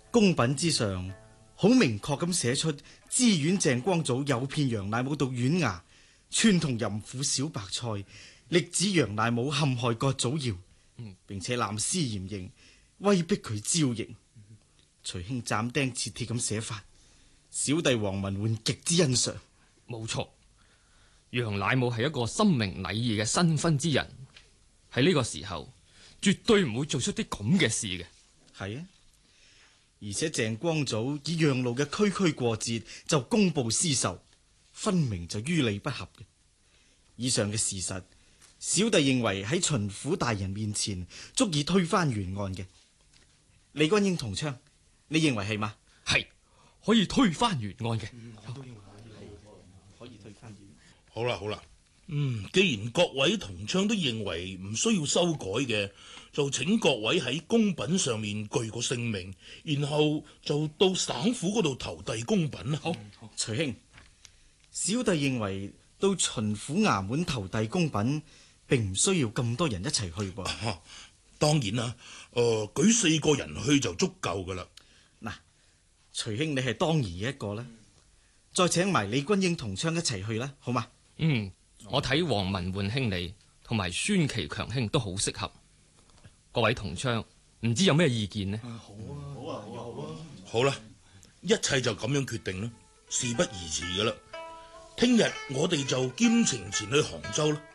公品之上好明確咁寫出知縣鄭光祖誘騙楊乃武到縣衙，串同淫婦小白菜，力指楊乃武陷害葛祖堯，並且濫施嚴刑，威逼佢招刑。徐兄斬釘截鐵咁寫法，小弟黃文煥極之欣賞。 冇錯，楊乃武係一個深明禮義嘅新婚之人，喺呢個時候絕對唔會做出啲咁嘅事嘅。 係啊，而且鄭光祖以讓路嘅區區過節就公報私仇，分明就於理不合嘅。以上嘅事實，小弟認為喺巡撫大人面前足以推翻原案嘅。李君英同窗，你認為係嗎？ 係可以推翻原案嘅。 可以推翻原案。 好啦好啦，既然各位同窗都認為唔需要修改嘅，就請各位喺公品上面具個姓名，然後就到省府嗰度投遞公品啦。好， 徐兄，小弟認為到巡撫衙門投遞公品，並唔需要咁多人一齊去噃。 當然啦，舉4個人去就足夠噶啦。 嗱，徐兄你係當然嘅一個啦，再請埋李君英同窗一齊去啦，好嗎？ 我睇黃文煥兄你同埋孫其強兄都好適合。各位同窗，唔知有咩意見呢？ 好啦，一切就咁樣決定啦，事不宜遲噶啦。聽日我哋就兼程前去杭州啦。